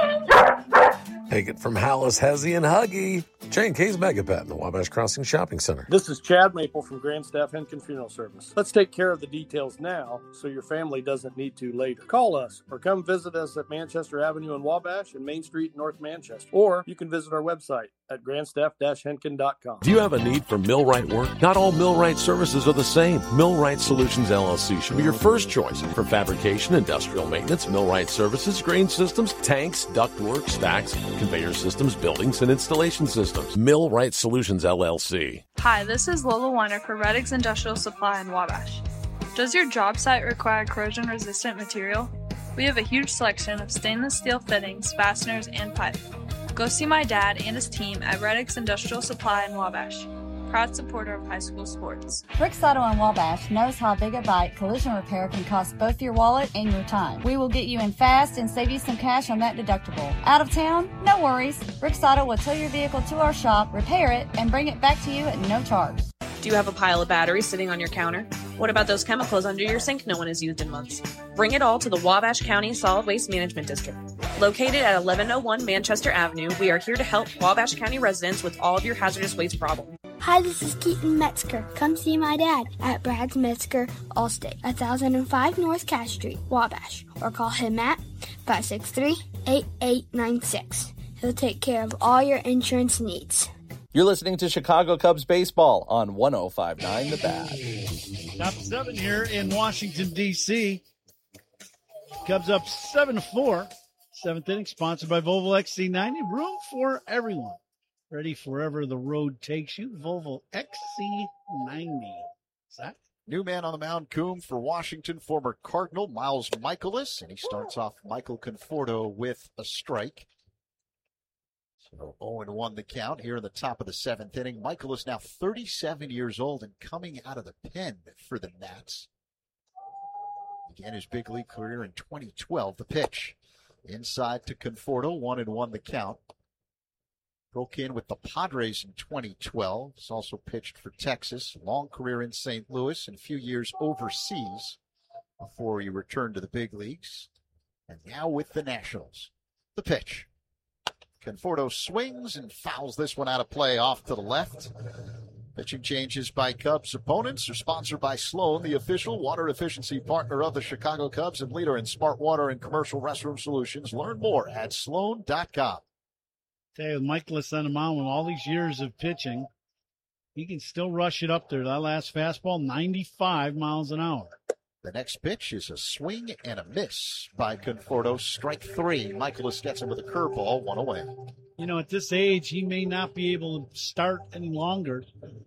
Take it from Hollis, Hezzy, and Huggy. J and K's Mega Pet in the Wabash Crossing Shopping Center. This is Chad Maple from Grand Staff Henkin Funeral Service. Let's take care of the details now so your family doesn't need to later. Call us or come visit us at Manchester Avenue in Wabash and Main Street in North Manchester. Or you can visit our website at grandstaff dash henkin dot com. Do you have a need for millwright work? Not all millwright services are the same. Millwright Solutions L L C should be your first choice for fabrication, industrial maintenance, millwright services, grain systems, tanks, ductwork, stacks, conveyor systems, buildings, and installation systems. Millwright Solutions L L C. Hi, this is Lola Weiner for Reddix Industrial Supply in Wabash. Does your job site require corrosion-resistant material? We have a huge selection of stainless steel fittings, fasteners, and pipe. Go see my dad and his team at Reddix Industrial Supply in Wabash. Proud supporter of high school sports. Rick's Auto in Wabash knows how Big a Bite collision repair can cost both your wallet and your time. We will get you in fast and save you some cash on that deductible. Out of town? No worries. Rick's Auto will tow your vehicle to our shop, repair it, and bring it back to you at no charge. Do you have a pile of batteries sitting on your counter? What about those chemicals under your sink no one has used in months? Bring it all to the Wabash County Solid Waste Management District. Located at eleven oh one Manchester Avenue, we are here to help Wabash County residents with all of your hazardous waste problems. Hi, this is Keaton Metzger. Come see my dad at Brad's Metzger Allstate, one thousand five North Cash Street, Wabash, or call him at five six three, eight eight nine six. He'll take care of all your insurance needs. You're listening to Chicago Cubs baseball on one oh five point nine The Bat. Top seven here in Washington, D C Cubs up seven to four. Seventh inning, sponsored by Volvo X C ninety. Room for everyone. ready for wherever the road takes you. Volvo X C ninety. Zach? New man on the mound, Coombe for Washington, former Cardinal Miles Michaelis, and he starts off Michael Conforto with a strike. So oh and one the count here in the top of the seventh inning. Michaelis now thirty-seven years old and coming out of the pen for the Nats. Began his big league career in twenty twelve. The pitch inside to Conforto, one and one the count. Broke in with the Padres in twenty twelve. He's also pitched for Texas. Long career in Saint Louis and a few years overseas before he returned to the big leagues. And now with the Nationals. The pitch. Conforto swings and fouls this one out of play off to the left. Pitching changes by Cubs opponents are sponsored by Sloan, the official water efficiency partner of the Chicago Cubs and leader in smart water and commercial restroom solutions. Learn more at sloan dot com. Tell you, with Michaelis on the mound with all these years of pitching, he can still rush it up there. That last fastball, ninety-five miles an hour. The next pitch is a swing and a miss by Conforto. Strike three. Michaelis gets him with a curveball, one away. You know, at this age, he may not be able to start any longer.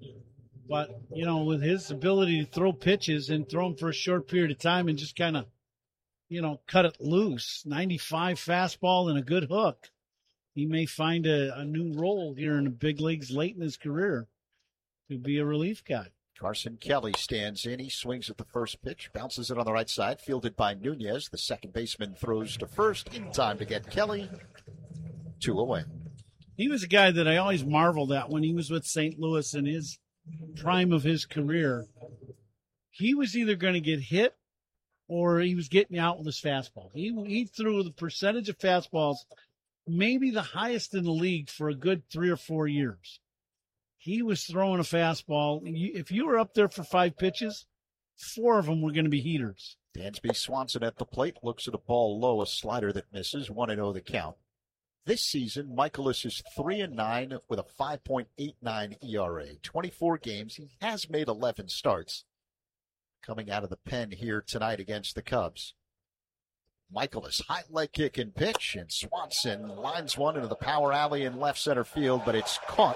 But, you know, with his ability to throw pitches and throw them for a short period of time and just kind of, you know, cut it loose, ninety-five fastball and a good hook, he may find a, a new role here in the big leagues late in his career to be a relief guy. Carson Kelly stands in. He swings at the first pitch, bounces it on the right side, fielded by Nunez. The second baseman throws to first in time to get Kelly. Two away. He was a guy that I always marveled at when he was with Saint Louis in his prime of his career. He was either going to get hit or he was getting out with his fastball. He, he threw the percentage of fastballs maybe the highest in the league for a good three or four years. He was throwing a fastball. If you were up there for five pitches, four of them were going to be heaters. Dansby Swanson at the plate looks at a ball low, a slider that misses, one and oh the count. This season, Michaelis is three and nine with a five point eight nine E R A. twenty-four games. He has made eleven starts. Coming out of the pen here tonight against the Cubs. Michaelis, high leg kick and pitch, and Swanson lines one into the power alley in left center field, but it's caught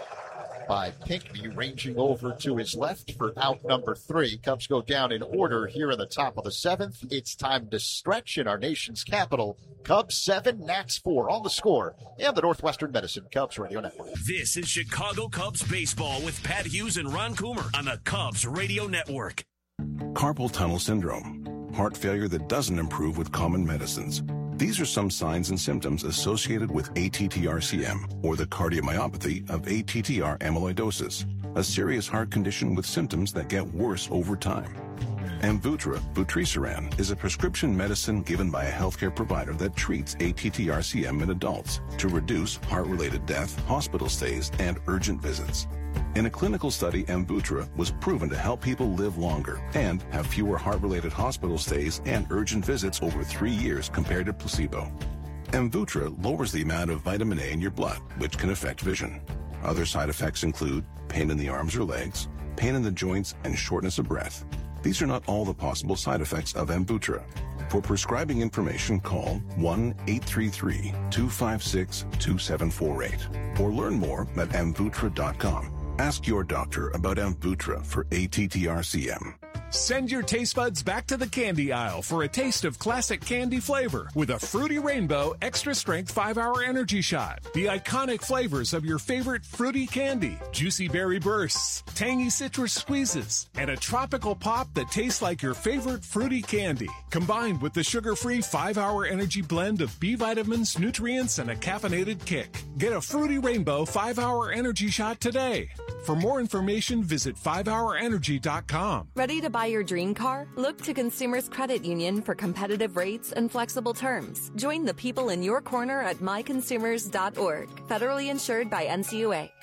by Pinckney, ranging over to his left for out number three. Cubs go down in order here in the top of the seventh. It's time to stretch in our nation's capital. Cubs seven, Nats four on the score, and the Northwestern Medicine Cubs Radio Network. This is Chicago Cubs baseball with Pat Hughes and Ron Coomer on the Cubs Radio Network. Carpal tunnel syndrome, heart failure that doesn't improve with common medicines. These are some signs and symptoms associated with A T T R C M, or the cardiomyopathy of A T T R amyloidosis, a serious heart condition with symptoms that get worse over time. Amvuttra, vutrisiran, is a prescription medicine given by a healthcare provider that treats A T T R C M in adults to reduce heart-related death, hospital stays, and urgent visits. In a clinical study, Amvuttra was proven to help people live longer and have fewer heart-related hospital stays and urgent visits over three years compared to placebo. Amvuttra lowers the amount of vitamin A in your blood, which can affect vision. Other side effects include pain in the arms or legs, pain in the joints, and shortness of breath. These are not all the possible side effects of Amvuttra. For prescribing information, call one eight three three, two five six, two seven four eight or learn more at amvuttra dot com. Ask your doctor about Amvuttra for A T T R C M. Send your taste buds back to the candy aisle for a taste of classic candy flavor with a Fruity Rainbow Extra Strength five hour Energy Shot. The iconic flavors of your favorite fruity candy, juicy berry bursts, tangy citrus squeezes, and a tropical pop that tastes like your favorite fruity candy. Combined with the sugar-free five hour energy blend of B vitamins, nutrients, and a caffeinated kick. Get a Fruity Rainbow five hour Energy Shot today. For more information, visit five hour energy dot com. Ready to buy your dream car? Look to Consumers Credit Union for competitive rates and flexible terms. Join the people in your corner at my consumers dot org. Federally insured by N C U A.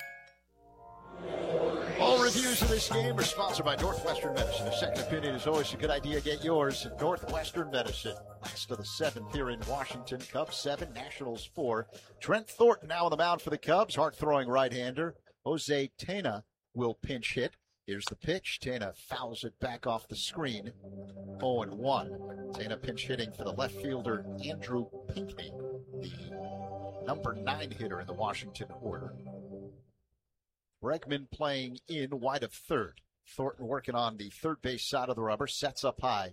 All reviews of this game are sponsored by Northwestern Medicine. A second opinion is always a good idea. Get yours at Northwestern Medicine. Last of the seventh here in Washington. Cubs seven, Nationals four. Trent Thornton now on the mound for the Cubs. Hard-throwing right-hander. Jose Tena will pinch hit. Here's the pitch. Tena fouls it back off the screen. oh and one. Tena pinch hitting for the left fielder, Andrew Pinckney, the number nine hitter in the Washington order. Bregman playing in wide of third. Thornton working on the third base side of the rubber, sets up high.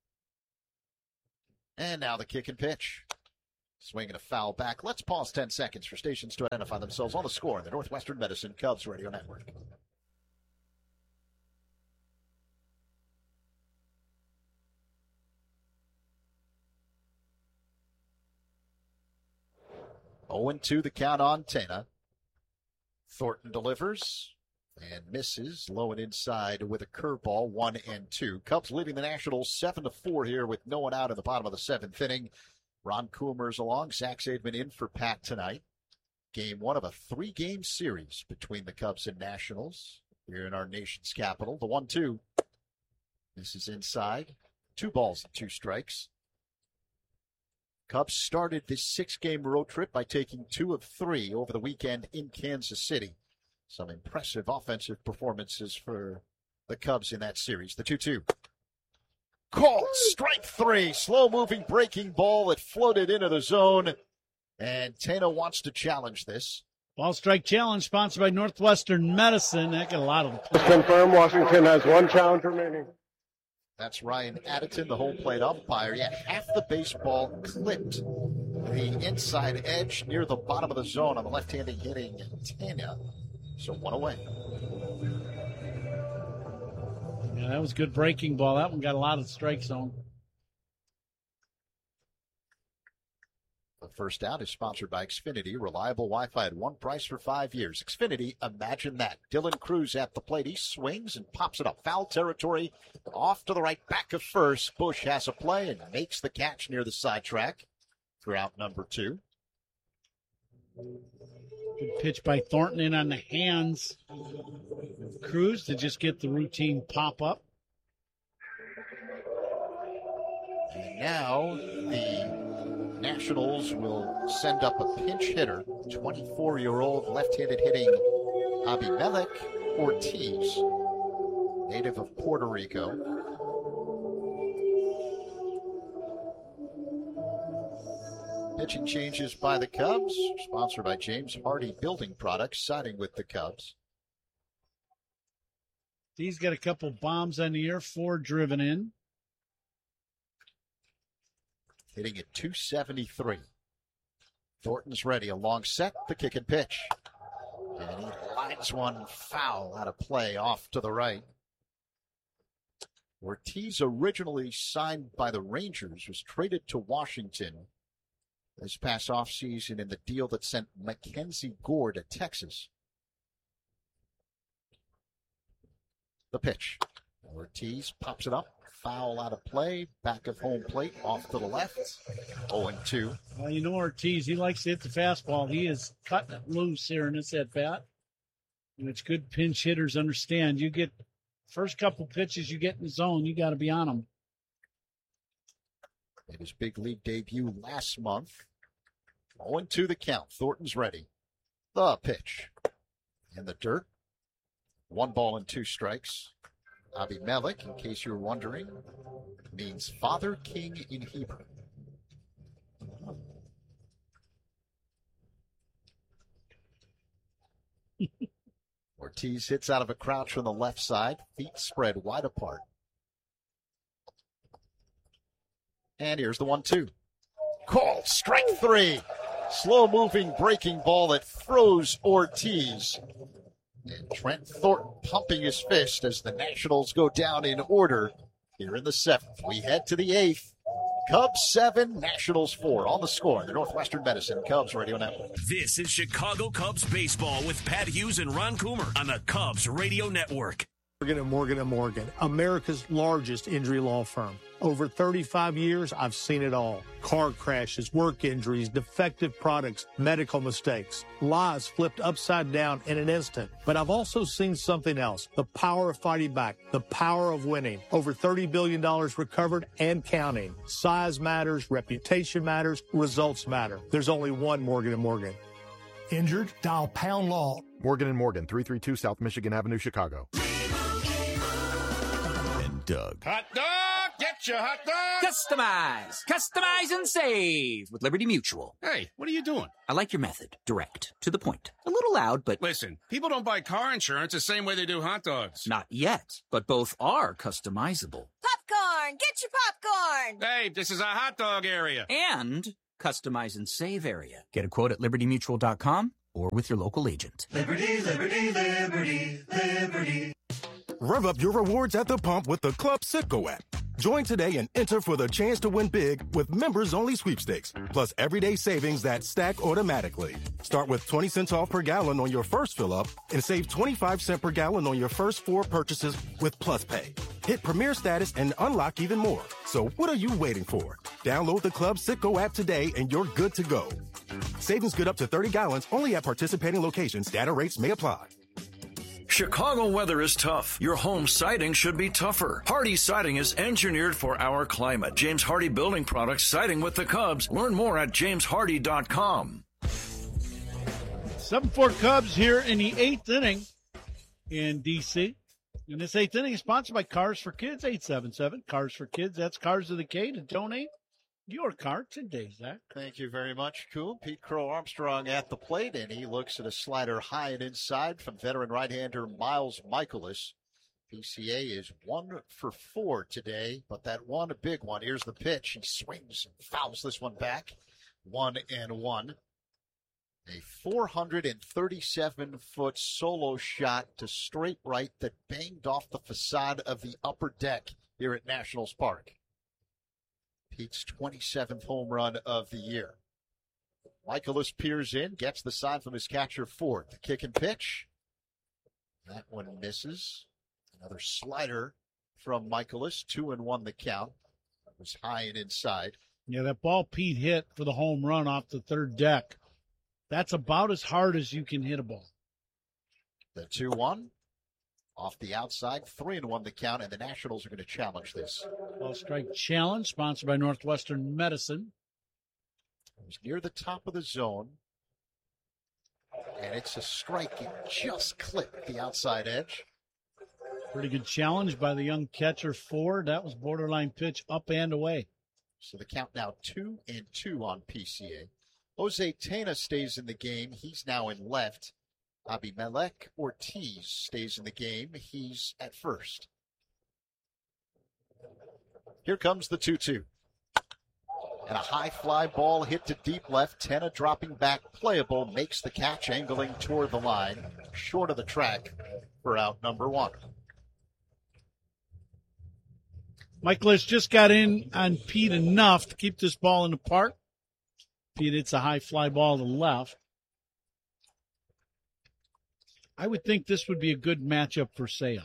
And now the kick and pitch. Swinging a foul back. Let's pause ten seconds for stations to identify themselves on the score in the Northwestern Medicine Cubs Radio Network. oh and two the count on Tena. Thornton delivers and misses, low and inside with a curveball, one and two. Cubs leading the Nationals seven to four here with no one out in the bottom of the seventh inning. Ron Coomer's along. Zach Zaidman in for Pat tonight. Game one of a three-game series between the Cubs and Nationals here in our nation's capital. The one two. This is inside. Two balls and two strikes. Cubs started this six-game road trip by taking two of three over the weekend in Kansas City. Some impressive offensive performances for the Cubs in that series. The two two. Called strike three. Slow-moving breaking ball that floated into the zone. And Tena wants to challenge this. Ball strike challenge sponsored by Northwestern Medicine. That got a lot of play. Confirm Washington has one challenge remaining. That's Ryan Addington, the home plate umpire. Yeah, half the baseball clipped the inside edge near the bottom of the zone on the left-handed hitting Tena. So one away. Yeah, that was good breaking ball. That one got a lot of strike zone. The first out is sponsored by Xfinity. Reliable Wi-Fi at one price for five years. Xfinity, imagine that. Dylan Cruz at the plate. He swings and pops it up. Foul territory. Off to the right, back of first. Bush has a play and makes the catch near the sidetrack for out number two. Good pitch by Thornton in on the hands. Cruz to just get the routine pop up. And now the Nationals will send up a pinch hitter, twenty-four-year-old left-handed hitting Abimelec Ortiz, native of Puerto Rico. Pitching changes by the Cubs, sponsored by James Hardy Building Products, siding with the Cubs. He's got a couple bombs on the air, four driven in. Hitting at two seventy-three. Thornton's ready. A long set, the kick and pitch. And he lines one foul out of play off to the right. Ortiz, originally signed by the Rangers, was traded to Washington this past offseason in the deal that sent Mackenzie Gore to Texas. The pitch. Ortiz pops it up. Foul out of play. Back of home plate. Off to the left. oh and two. Well, you know Ortiz, he likes to hit the fastball. He is cutting it loose here in this at-bat, which good pinch hitters understand. You get first couple pitches you get in the zone, you got to be on them. Made his big league debut last month. oh and two the count. Thornton's ready. The pitch. In the dirt. One ball and two strikes. Abimelec, in case you were wondering, means Father King in Hebrew. Ortiz hits out of a crouch from the left side, feet spread wide apart. And here's the one two. Called strike three. Slow-moving breaking ball that froze Ortiz. And Trent Thornton pumping his fist as the Nationals go down in order here in the seventh. We head to the eighth. Cubs seven, Nationals four. On the score, the Northwestern Medicine Cubs Radio Network. This is Chicago Cubs baseball with Pat Hughes and Ron Coomer on the Cubs Radio Network. Morgan and Morgan and Morgan, America's largest injury law firm. Over thirty-five years, I've seen it all. Car crashes, work injuries, defective products, medical mistakes, lives flipped upside down in an instant. But I've also seen something else, the power of fighting back, the power of winning. Over thirty billion dollars recovered and counting. Size matters, reputation matters, results matter. There's only one Morgan and Morgan. Injured? Dial pound law. Morgan and Morgan, three thirty-two South Michigan Avenue, Chicago. Doug. Hot dog, get you, hot dog! Customize, customize and save with Liberty Mutual. Hey, what are you doing? I like your method. Direct, to the point. A little loud, but... Listen, people don't buy car insurance the same way they do hot dogs. Not yet, but both are customizable. Popcorn! Get your popcorn! Hey, this is a hot dog area. And customize and save area. Get a quote at liberty mutual dot com or with your local agent. Liberty, liberty, liberty, liberty. Rev up your rewards at the pump with the Club Citgo app. Join today and enter for the chance to win big with members-only sweepstakes, plus everyday savings that stack automatically. Start with twenty cents off per gallon on your first fill-up and save twenty-five cents per gallon on your first four purchases with Plus Pay. Hit Premier status and unlock even more. So what are you waiting for? Download the Club Citgo app today and you're good to go. Savings good up to thirty gallons only at participating locations. Data rates may apply. Chicago weather is tough. Your home siding should be tougher. Hardy Siding is engineered for our climate. James Hardy Building Products, siding with the Cubs. Learn more at james hardy dot com. seven four Cubs here in the eighth inning in D C. And this eighth inning is sponsored by Cars for Kids, eight seven seven. Cars for Kids, that's Cars of the K to donate your car today, Zach. Thank you very much, Cool. Pete Crow Armstrong at the plate, and he looks at a slider high and inside from veteran right-hander Miles Michaelis. P C A is one for four today, but that one, a big one. Here's the pitch. He swings and fouls this one back. One and one. A four hundred thirty-seven foot solo shot to straight right that banged off the facade of the upper deck here at Nationals Park. Pete's twenty-seventh home run of the year. Michaelis peers in, gets the sign from his catcher Ford. The kick and pitch. That one misses. Another slider from Michaelis. Two and one the count. That was high and inside. Yeah, that ball Pete hit for the home run off the third deck. That's about as hard as you can hit a ball. The two one. Off the outside, three and one the count, and the Nationals are going to challenge this. Ball strike challenge, sponsored by Northwestern Medicine. It was near the top of the zone, and it's a strike. It just clipped the outside edge. Pretty good challenge by the young catcher Ford. That was borderline pitch up and away. So the count now two and two on P C A. Jose Tena stays in the game. He's now in left. Abimelech Ortiz stays in the game. He's at first. Here comes the two two. And a high fly ball hit to deep left. Tena dropping back, playable, makes the catch, angling toward the line, short of the track for out number one. Michaelis just got in on Pete enough to keep this ball in the park. Pete hits a high fly ball to the left. I would think this would be a good matchup for Seiya.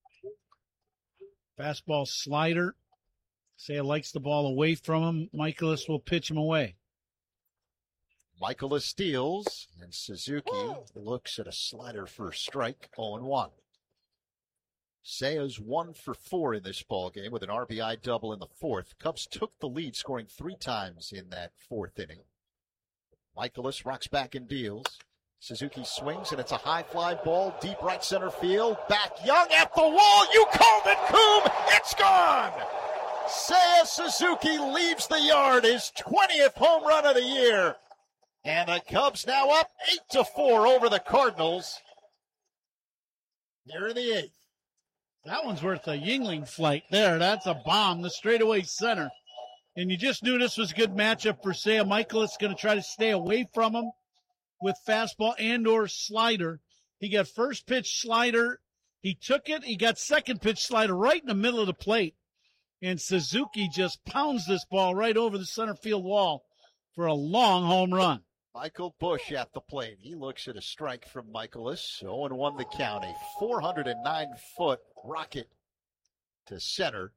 Fastball slider. Seiya likes the ball away from him. Michaelis will pitch him away. Michaelis steals, and Suzuki looks at a slider for a strike, oh and one. Seiya's one for four in this ball game with an R B I double in the fourth. Cubs took the lead, scoring three times in that fourth inning. Michaelis rocks back and deals. Suzuki swings, and it's a high fly ball, deep right center field. Back Young at the wall. You called it, Coom. It's gone. Seiya Suzuki leaves the yard, his twentieth home run of the year. And the Cubs now up eight to four over the Cardinals. Here in the eighth. That one's worth a Yingling flight there. That's a bomb, the straightaway center. And you just knew this was a good matchup for Seiya. Michaelis is going to try to stay away from him with fastball and or slider. He got first pitch slider. He took it. He got second pitch slider right in the middle of the plate. And Suzuki just pounds this ball right over the center field wall for a long home run. Michael Busch at the plate. He looks at a strike from Michaelis. oh and one the count. A four hundred nine foot rocket to center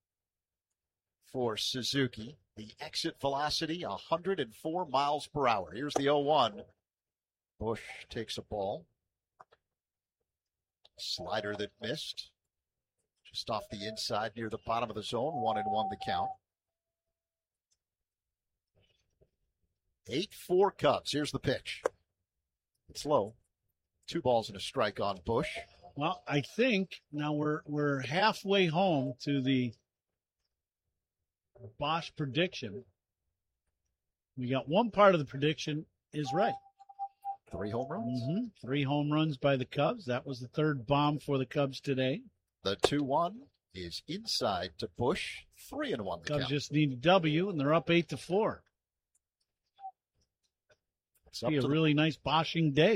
for Suzuki. The exit velocity, one hundred four miles per hour. Here's the oh one. Busch takes a ball. Slider that missed. Just off the inside near the bottom of the zone. One and one the count. eight four Cubs. Here's the pitch. It's low. Two balls and a strike on Busch. Well, I think now we're we're halfway home to the Bosch prediction. We got one part of the prediction is right. Three home runs? Mm-hmm. Three home runs by the Cubs. That was the third bomb for the Cubs today. The two one is inside to Bush. Three and one. The Cubs count. just need a W, and they're up eight to four. It's be a the, really nice Bosching day.